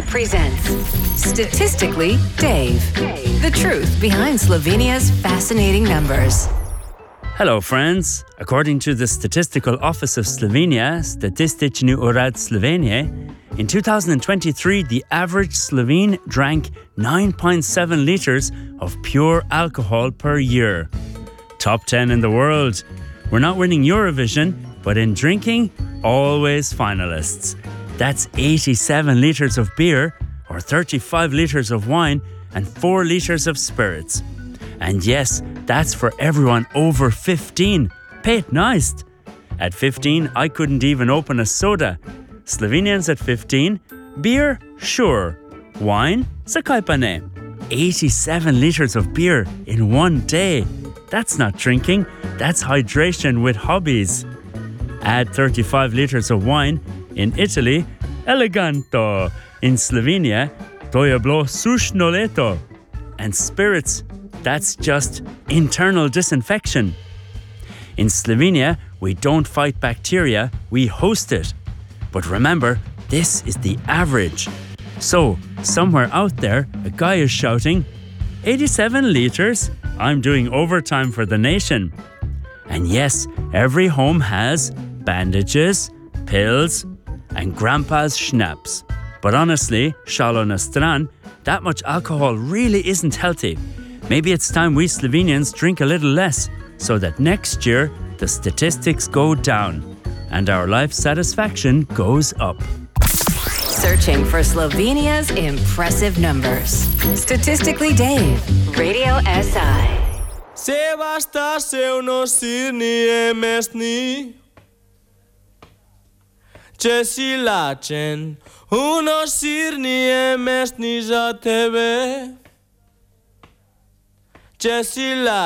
presents Statistically Dave. The truth behind Slovenia's fascinating numbers. Hello, friends. According to the Statistical Office of Slovenia, Statistični urad Slovenije, in 2023, the average Slovene drank 9.7 litres of pure alcohol per year. Top 10 in the world. We're not winning Eurovision, but in drinking, always finalists. That's 87 litres of beer, or 35 litres of wine, and 4 litres of spirits. And yes, that's for everyone over 15. Pate nice. At 15, I couldn't even open a soda. Slovenians at 15, beer, sure. Wine, zakaj pa ne? 87 litres of beer in one day. That's not drinking, that's hydration with hobbies. Add 35 litres of wine. In Italy, eleganto. In Slovenia, to je bilo sušno leto. And spirits, that's just internal disinfection. In Slovenia, we don't fight bacteria, we host it. But remember, this is the average. So, somewhere out there, a guy is shouting, 87 litres? I'm doing overtime for the nation. And yes, every home has bandages, pills, and grandpa's schnapps. But honestly, šalo na stran, that much alcohol really isn't healthy. Maybe it's time we Slovenians drink a little less, so that next year the statistics go down and our life satisfaction goes up. Searching for Slovenia's impressive numbers. Statistically Dave, Radio SI. Sevasta se unosirni je mestni. Če si lačen, unosirni je mestni za tebe. Če si lačen.